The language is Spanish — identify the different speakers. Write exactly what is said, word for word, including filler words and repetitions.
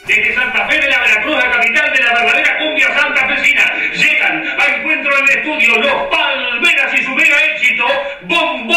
Speaker 1: Desde Santa Fe de la Veracruz, la capital de la verdadera cumbia santafesina, llegan a encuentro en el estudio los Palmeras y su mega éxito, Bombo.